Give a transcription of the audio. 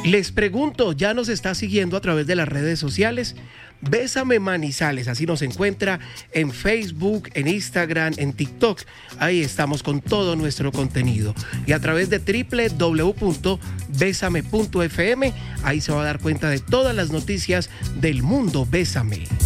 Les pregunto, ¿ya nos está siguiendo a través de las redes sociales? Bésame Manizales, así nos encuentra en Facebook, en Instagram, en TikTok. Ahí estamos con todo nuestro contenido. Y a través de www.besame.fm, ahí se va a dar cuenta de todas las noticias del mundo Bésame.